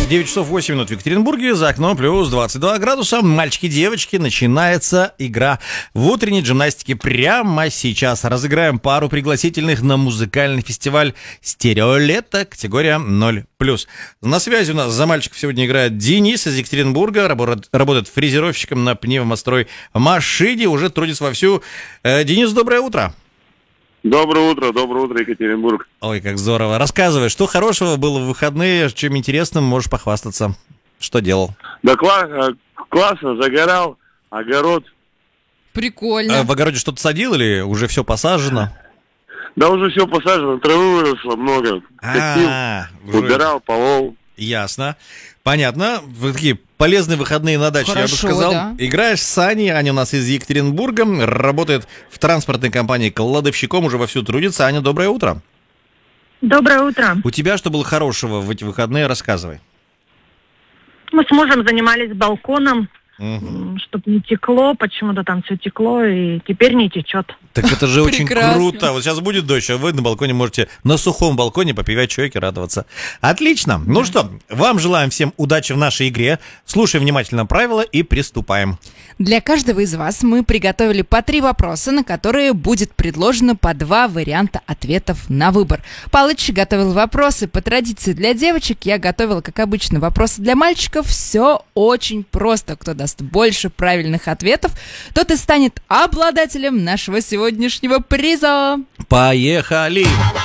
9 часов 8 минут в Екатеринбурге, за окном плюс 22 градуса. Мальчики, девочки, начинается игра в утренней гимнастике прямо сейчас. Разыграем пару пригласительных на музыкальный фестиваль «Стереолето», категория 0+. На связи у нас за мальчиков сегодня играет Денис из Екатеринбурга, работает фрезеровщиком на пневмострой машине, уже трудится вовсю. Денис, доброе утро. Доброе утро, Екатеринбург. Ой, как здорово. Рассказывай, что хорошего было в выходные, чем интересным можешь похвастаться? Что делал? Да классно, загорал, огород. Прикольно. В огороде что-то садил или уже все посажено? Да уже все посажено, травы выросло много. Косил, убирал, полол. Ясно. Понятно. Вы такие полезные выходные на даче, Хорошо, я бы сказал. да. Играешь с Аней. Аня у нас из Екатеринбурга. Работает в транспортной компании кладовщиком, уже вовсю трудится. Аня, доброе утро. Доброе утро. У тебя что было хорошего в эти выходные? Рассказывай. Мы с мужем занимались балконом, Угу. чтобы не текло, почему-то там все текло, и теперь не течет. Так это же очень Прекрасно. круто. Вот сейчас будет дождь, а вы на балконе можете, на сухом балконе попивать чайки, радоваться. Отлично. Ну что, вам желаем всем удачи в нашей игре. Слушаем внимательно правила и приступаем. Для каждого из вас мы приготовили по 3 вопроса, на которые будет предложено по 2 варианта ответов на выбор. Палыч готовил вопросы по традиции для девочек, я готовила, как обычно, вопросы для мальчиков. Все очень просто. Кто даст больше правильных ответов, тот и станет обладателем нашего сегодняшнего приза. Поехали!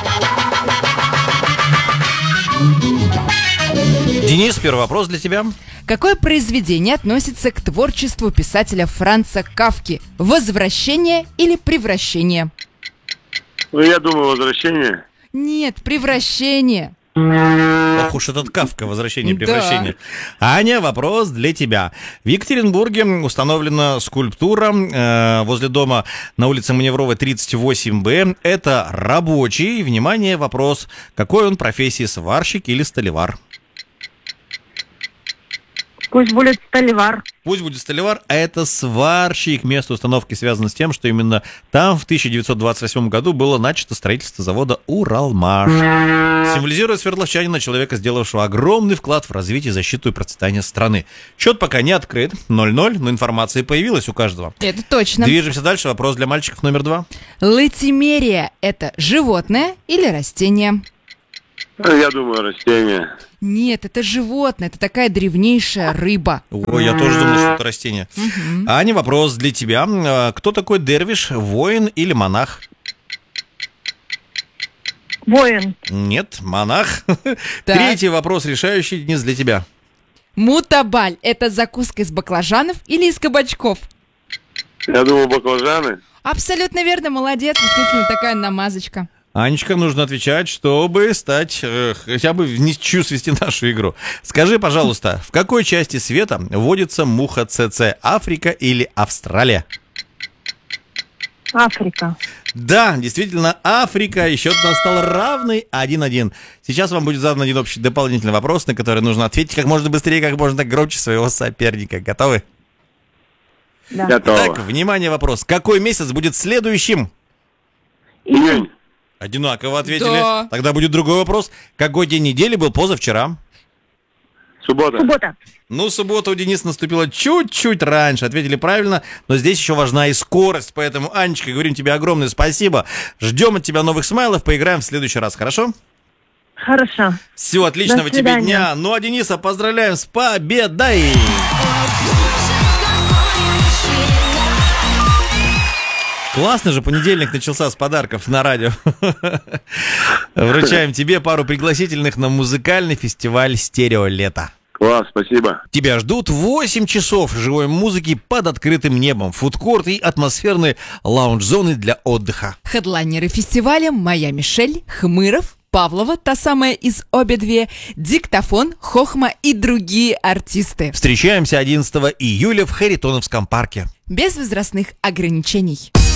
Денис, первый вопрос для тебя. Какое произведение относится к творчеству писателя Франца Кафки? «Возвращение» или «Превращение»? Ну, я думаю, возвращение. Нет, «Превращение». Ох уж этот Кафка, возвращение, превращение. Аня, вопрос для тебя. В Екатеринбурге установлена скульптура возле дома на улице Маневровой, 38Б. Это рабочий. Внимание, вопрос. Какой он профессии, сварщик или столевар? Пусть будет столевар. Пусть будет столевар, а это сварщик. Место установки связано с тем, что именно там в 1928 году было начато строительство завода «Уралмаш». Символизирует свердловчанина, человека, сделавшего огромный вклад в развитие, защиту и процветание страны. Счет пока не открыт, 0-0, но информация появилась у каждого. Это точно. Движемся дальше. Вопрос для мальчиков номер 2. Латимерия – это животное или растение? Я думаю, растение. Нет, это животное, это такая древнейшая рыба. Ой, я тоже думал, что это растение. Аня, вопрос для тебя. Кто такой дервиш, воин или монах? Воин. Нет, монах. Так. Третий вопрос, решающий, Денис, для тебя. Мутабаль – это закуска из баклажанов или из кабачков? Я думаю, баклажаны. Абсолютно верно, молодец, действительно такая намазочка. Анечка, нужно отвечать, чтобы стать, хотя бы в ничью свести нашу игру. Скажи, пожалуйста, в какой части света водится муха ЦЦ? Африка или Австралия? Африка. Да, действительно, Африка. И счет у нас стал равный 1-1. Сейчас вам будет задан один общий дополнительный вопрос, на который нужно ответить как можно быстрее, как можно громче своего соперника. Готовы? Да. Готово. Так, внимание, вопрос. Какой месяц будет следующим? Июнь. Одинаково ответили. Да. Тогда будет другой вопрос. Какой день недели был позавчера? Суббота. Суббота. Ну, суббота у Дениса наступила чуть-чуть раньше. Ответили правильно, но здесь еще важна и скорость. Поэтому, Анечка, говорим тебе огромное спасибо. Ждем от тебя новых смайлов. Поиграем в следующий раз, хорошо? Хорошо. Все, отличного До тебе свидания. дня. Ну, а Дениса поздравляем с победой! Классно же, понедельник начался с подарков на радио. Вручаем тебе пару пригласительных на музыкальный фестиваль «Стереолето». Класс, спасибо. Тебя ждут 8 часов живой музыки под открытым небом, фудкорт и атмосферные лаунж-зоны для отдыха. Хедлайнеры фестиваля «Моя Мишель», Хмыров, Павлова, та самая из «Обе две», Диктофон, Хохма и другие артисты. Встречаемся 11 июля в Харитоновском парке. Без возрастных ограничений.